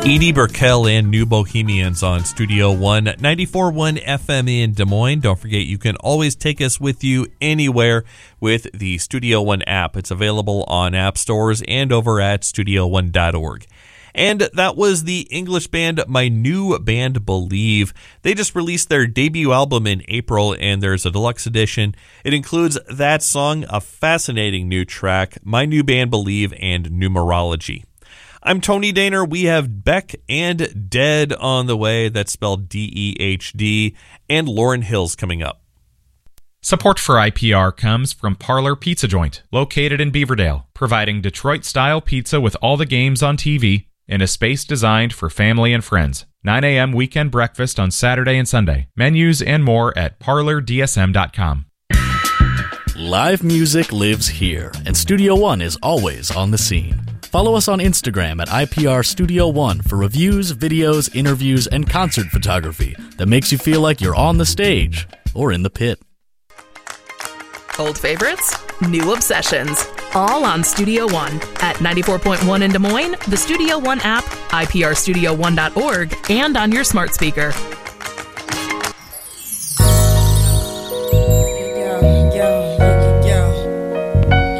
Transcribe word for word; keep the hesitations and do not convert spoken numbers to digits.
Edie Brickell and New Bohemians on Studio One, ninety-four point one F M in Des Moines. Don't forget, you can always take us with you anywhere with the Studio One app. It's available on app stores and over at studio one dot org. And that was the English band My New Band Believe. They just released their debut album in April, and there's a deluxe edition. It includes that song, a fascinating new track, My New Band Believe, and Numerology. I'm Tony Daner. We have Beck and Dead on the way. That's spelled D E H D. And Lauryn Hill's coming up. Support for I P R comes from Parlor Pizza Joint, located in Beaverdale, providing Detroit-style pizza with all the games on T V in a space designed for family and friends. nine a.m. weekend breakfast on Saturday and Sunday. Menus and more at parlor d s m dot com. Live music lives here, and Studio One is always on the scene. Follow us on Instagram at I P R Studio One for reviews, videos, interviews, and concert photography that makes you feel like you're on the stage or in the pit. Old favorites, new obsessions, all on Studio One at ninety-four point one in Des Moines, the Studio One app, I P R studio one dot org, and on your smart speaker.